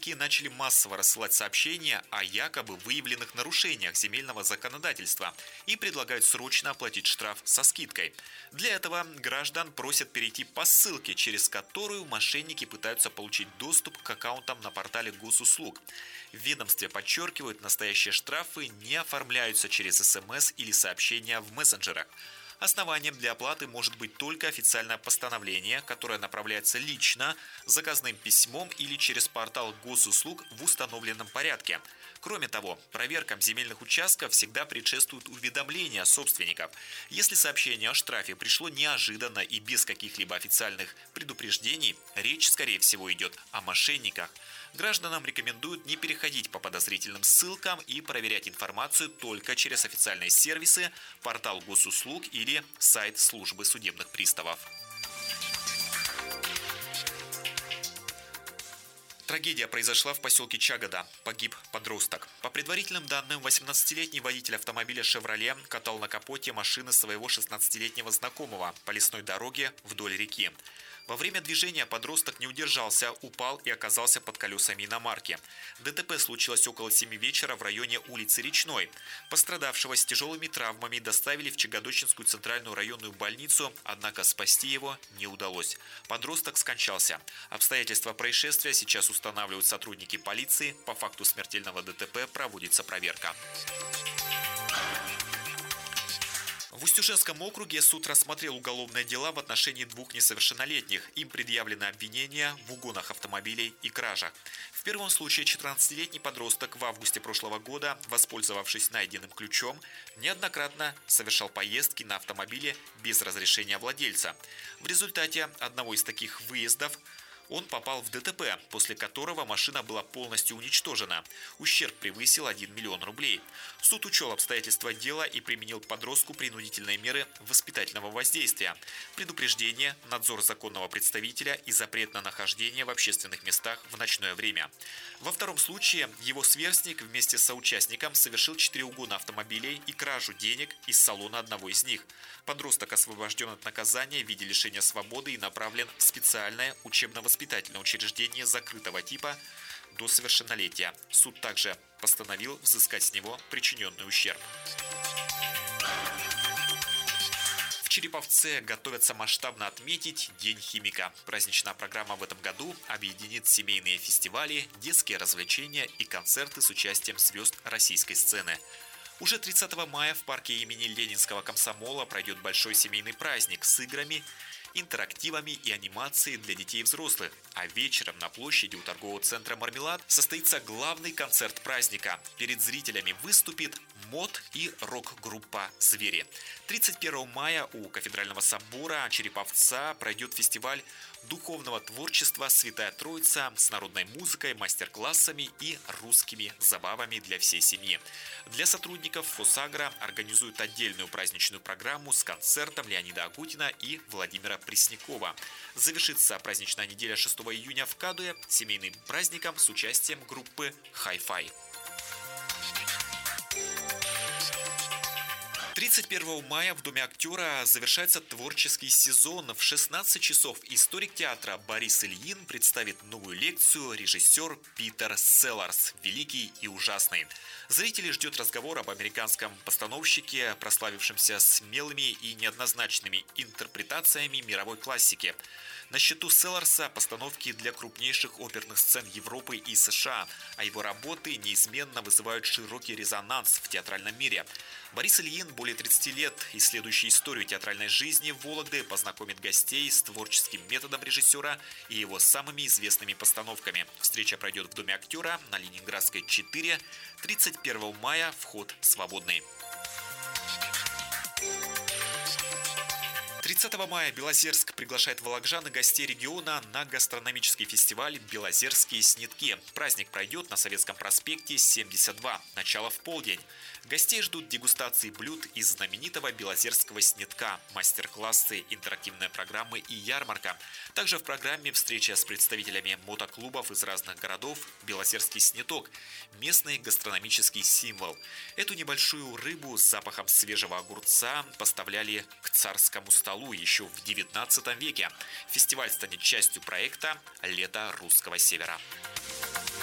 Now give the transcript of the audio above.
налоговики начали массово рассылать сообщения о якобы выявленных нарушениях земельного законодательства и предлагают срочно оплатить штраф со скидкой. Для этого граждан просят перейти по ссылке, через которую мошенники пытаются получить доступ к аккаунтам на портале госуслуг. В ведомстве подчеркивают, настоящие штрафы не оформляются через СМС или сообщения в мессенджерах. Основанием для оплаты может быть только официальное постановление, которое направляется лично, заказным письмом или через портал госуслуг в установленном порядке. Кроме того, проверкам земельных участков всегда предшествуют уведомления собственников. Если сообщение о штрафе пришло неожиданно и без каких-либо официальных предупреждений, речь, скорее всего, идет о мошенниках. Гражданам рекомендуют не переходить по подозрительным ссылкам и проверять информацию только через официальные сервисы, портал госуслуг или сайт службы судебных приставов. Трагедия произошла в поселке Чагода. Погиб подросток. По предварительным данным, 18-летний водитель автомобиля «Шевроле» катал на капоте машины своего 16-летнего знакомого по лесной дороге вдоль реки. Во время движения подросток не удержался, упал и оказался под колесами иномарки. ДТП случилось около 7 вечера в районе улицы Речной. Пострадавшего с тяжелыми травмами доставили в Чагодочинскую центральную районную больницу, однако спасти его не удалось. Подросток скончался. Обстоятельства происшествия сейчас устанавливают сотрудники полиции. По факту смертельного ДТП проводится проверка. В Устюженском округе суд рассмотрел уголовные дела в отношении 2 несовершеннолетних. Им предъявлены обвинения в угонах автомобилей и кражах. В первом случае 14-летний подросток в августе прошлого года, воспользовавшись найденным ключом, неоднократно совершал поездки на автомобиле без разрешения владельца. В результате одного из таких выездов он попал в ДТП, после которого машина была полностью уничтожена. Ущерб превысил 1 миллион рублей. Суд учел обстоятельства дела и применил к подростку принудительные меры воспитательного воздействия: предупреждение, надзор законного представителя и запрет на нахождение в общественных местах в ночное время. Во втором случае его сверстник вместе с соучастником совершил 4 угона автомобилей и кражу денег из салона одного из них. Подросток освобожден от наказания в виде лишения свободы и направлен в специальное учебно-воспитательное учреждение закрытого типа до совершеннолетия. Суд также постановил взыскать с него причиненный ущерб. В Череповце готовятся масштабно отметить День химика. Праздничная программа в этом году объединит семейные фестивали, детские развлечения и концерты с участием звезд российской сцены. Уже 30 мая в парке имени Ленинского комсомола пройдет большой семейный праздник с играми, интерактивами и анимацией для детей и взрослых. А вечером на площади у торгового центра «Мармелад» состоится главный концерт праздника. Перед зрителями выступит мод и рок-группа «Звери». 31 мая у Кафедрального собора Череповца пройдет фестиваль духовного творчества «Святая Троица» с народной музыкой, мастер-классами и русскими забавами для всей семьи. Для сотрудников Фосагро организуют отдельную праздничную программу с концертом Леонида Агутина и Владимира Преснякова. Завершится праздничная неделя 6 июня в Кадуе семейным праздником с участием группы «Хай-Фай». 31 мая в Доме актера завершается творческий сезон. В 16 часов историк театра Борис Ильин представит новую лекцию «Режиссер Питер Селларс. Великий и ужасный». Зрителей ждет разговор об американском постановщике, прославившемся смелыми и неоднозначными интерпретациями мировой классики. На счету Селларса постановки для крупнейших оперных сцен Европы и США, а его работы неизменно вызывают широкий резонанс в театральном мире. Борис Ильин, более 30 лет исследующий историю театральной жизни Вологды, познакомит гостей с творческим методом режиссера и его самыми известными постановками. Встреча пройдет в Доме актера на Ленинградской 4. 31 мая вход свободный. 30 мая Белозерск приглашает волокжан и гостей региона на гастрономический фестиваль «Белозерские снитки». Праздник пройдет на Советском проспекте 72. Начало в полдень. Гостей ждут дегустации блюд из знаменитого белозерского снитка, мастер-классы, интерактивные программы и ярмарка. Также в программе встреча с представителями мотоклубов из разных городов. Белозерский сниток – местный гастрономический символ. Эту небольшую рыбу с запахом свежего огурца поставляли к царскому столу еще в 19 веке. Фестиваль станет частью проекта «Лето русского севера».